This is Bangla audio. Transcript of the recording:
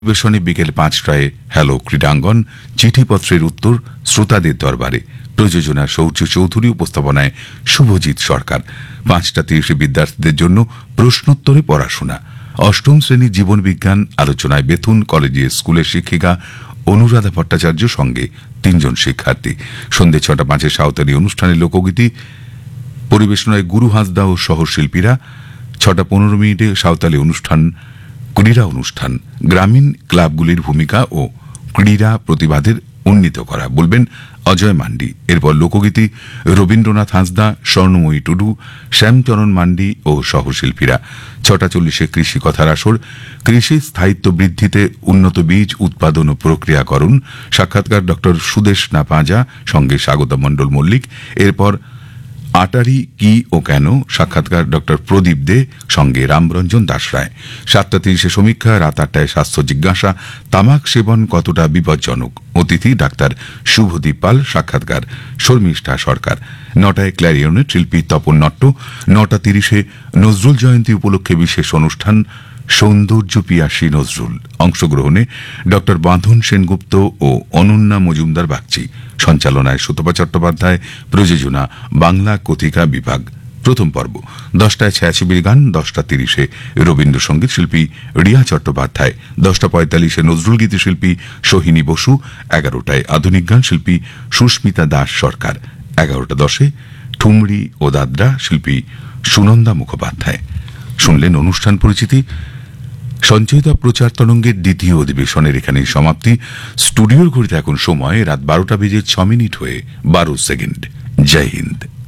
পরিবেশনে বিকেল ৫টায় হ্যালো ক্রীড়াঙ্গন, চিঠিপত্রের উত্তর শ্রোতাদের দরবারে। প্রযোজনা শৌর্য চৌধুরী, উপস্থাপনায় শুভজিৎ সরকার। ৫:৩০ বিদ্যার্থীদের জন্য প্রশ্নোত্তরে পড়াশোনা। অষ্টম শ্রেণীর জীবন বিজ্ঞান আলোচনায় বেথুন কলেজের স্কুলের শিক্ষিকা অনুরাধা ভট্টাচার্য সঙ্গে ৩ জন শিক্ষার্থী। সন্ধ্যে ৬:০৫ সাঁওতালি অনুষ্ঠানে লোকগীতি পরিবেশনায় গুরু হাঁসদা ও সহশিল্পীরা। ৬:১৫ সাঁওতালি অনুষ্ঠান, ক্রীড়া অনুষ্ঠান, গ্রামীণ ক্লাবগুলির ভূমিকা ও ক্রীড়া প্রতিবাদের উন্নীত করা, বলবেন অজয় মান্ডি। এরপর লোকগীতি রবীন্দ্রনাথ হাঁসদা, স্বর্ণময়ী টুডু, শ্যামচরণ মান্ডি ও সহশিল্পীরা। ৬:৪০ কৃষি কথার আসর, কৃষি স্থায়িত্ব বৃদ্ধিতে উন্নত বীজ উৎপাদন ও প্রক্রিয়াকরণ। সাক্ষাৎকার ড সুদেশ নাপাজা, সঙ্গে স্বাগতা মণ্ডল মল্লিক। এরপর আটারি কি ও কেন, সাক্ষাৎকার ড প্রদীপ দে, সঙ্গে রামরঞ্জন দাসরায়। ৭:৩০ সমীক্ষা। রাত ৮টায় স্বাস্থ্য জিজ্ঞাসা, তামাক সেবন কতটা বিপজ্জনক, অতিথি ডাক্তার শুভদীপ পাল, সাক্ষাৎকার শর্মিষ্ঠা সরকার। ৯টায় ক্ল্যারিয়নেট শিল্পী তপন নট্ট। ৯:৩০ নজরুল জয়ন্তী উপলক্ষে বিশেষ অনুষ্ঠান সৌন্দর্য পিয়াসী নজরুল, অংশগ্রহণে ড বাঁধন সেনগুপ্ত ও অনন্যা মজুমদার বাগচি। সঞ্চালনায় সুতপা চট্টোপাধ্যায়। প্রযোজনা বাংলা কথিকা বিভাগ। প্রথম পর্ব। 10টায় ছায়াছবির গান, 10:30 রবীন্দ্রসঙ্গীত শিল্পী রিয়া চট্টোপাধ্যায়, 10:45 নজরুল গীতি শিল্পী সোহিনী বসু, 11টায় আধুনিক গান শিল্পী সুস্মিতা দাস সরকার, 11:10 ঠুমরি ও দাদরা শিল্পী সুনন্দা মুখোপাধ্যায়। শুনলেন অনুষ্ঠান পরিচিতি। সঞ্চয়িত প্রচার তরঙ্গের দ্বিতীয় অধিবেশনের এখানেই সমাপ্তি। স্টুডিওর ঘড়িতে এখন সময় রাত 12টা বেজে 6 মিনিট হয়ে 12 সেকেন্ড। জয় হিন্দ।